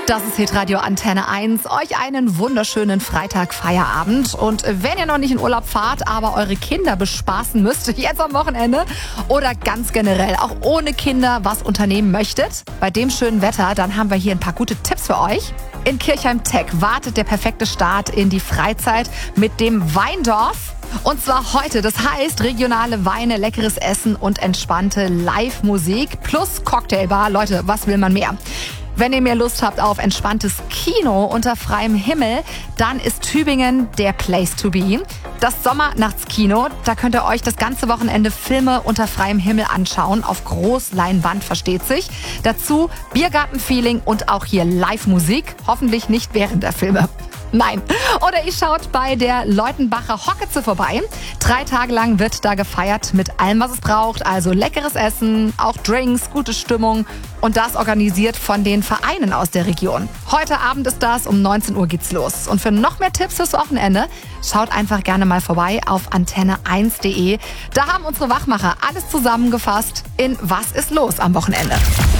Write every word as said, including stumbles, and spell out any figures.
Das ist Hitradio Antenne eins. Euch einen wunderschönen Freitag-Feierabend. Und wenn ihr noch nicht in Urlaub fahrt, aber eure Kinder bespaßen müsst, jetzt am Wochenende oder ganz generell auch ohne Kinder was unternehmen möchtet, bei dem schönen Wetter, dann haben wir hier ein paar gute Tipps für euch. In Kirchheim-Teck wartet der perfekte Start in die Freizeit mit dem Weindorf. Und zwar heute, das heißt regionale Weine, leckeres Essen und entspannte Live-Musik plus Cocktailbar. Leute, was will man mehr? Wenn ihr mehr Lust habt auf entspanntes Kino unter freiem Himmel, dann ist Tübingen der Place to be. Das Sommernachtskino, da könnt ihr euch das ganze Wochenende Filme unter freiem Himmel anschauen, auf Großleinwand versteht sich. Dazu Biergartenfeeling und auch hier Live-Musik, hoffentlich nicht während der Filme. Nein. Oder ihr schaut bei der Leutenbacher Hockeze vorbei. Drei Tage lang wird da gefeiert mit allem, was es braucht. Also leckeres Essen, auch Drinks, gute Stimmung. Und das organisiert von den Vereinen aus der Region. Heute Abend ist das, um neunzehn Uhr geht's los. Und für noch mehr Tipps fürs Wochenende, schaut einfach gerne mal vorbei auf antenne eins punkt de. Da haben unsere Wachmacher alles zusammengefasst in Was ist los am Wochenende.